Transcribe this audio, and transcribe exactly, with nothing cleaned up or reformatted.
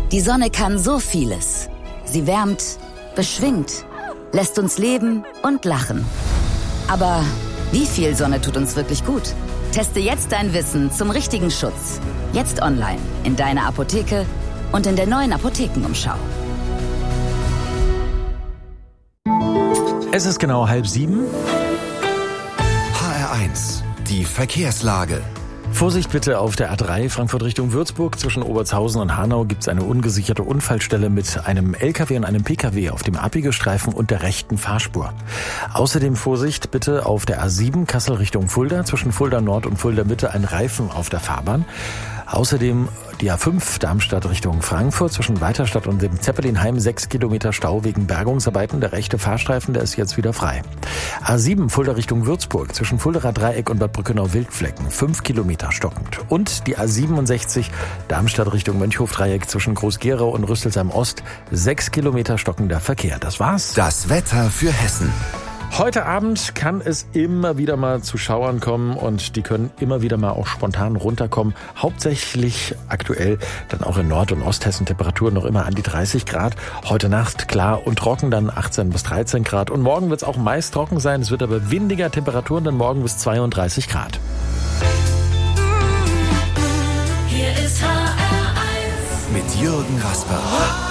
Die Sonne kann so vieles. Sie wärmt, beschwingt, lässt uns leben und lachen. Aber wie viel Sonne tut uns wirklich gut? Teste jetzt dein Wissen zum richtigen Schutz. Jetzt online, in deiner Apotheke und in der neuen Apothekenumschau. Es ist genau halb sieben. H R eins, die Verkehrslage. Vorsicht bitte auf der A drei Frankfurt Richtung Würzburg. Zwischen Obertshausen und Hanau gibt es eine ungesicherte Unfallstelle mit einem L K W und einem P K W auf dem Abbiegestreifen und der rechten Fahrspur. Außerdem Vorsicht bitte auf der A sieben Kassel Richtung Fulda. Zwischen Fulda Nord und Fulda Mitte ein Reifen auf der Fahrbahn. Außerdem die A fünf Darmstadt Richtung Frankfurt zwischen Weiterstadt und dem Zeppelinheim sechs Kilometer Stau wegen Bergungsarbeiten. Der rechte Fahrstreifen, der ist jetzt wieder frei. A sieben Fulda Richtung Würzburg zwischen Fulderer Dreieck und Bad Brückenau-Wildflecken fünf Kilometer stockend. Und die A siebenundsechzig Darmstadt Richtung Mönchhof-Dreieck zwischen Groß-Gerau und Rüsselsheim Ost sechs Kilometer stockender Verkehr. Das war's. Das Wetter für Hessen. Heute Abend kann es immer wieder mal zu Schauern kommen und die können immer wieder mal auch spontan runterkommen. Hauptsächlich aktuell dann auch in Nord- und Osthessen Temperaturen noch immer an die dreißig Grad. Heute Nacht klar und trocken, dann achtzehn bis dreizehn Grad. Und morgen wird es auch meist trocken sein. Es wird aber windiger Temperaturen, dann morgen bis zweiunddreißig Grad. Hier ist H R eins Mit Jürgen Rasper.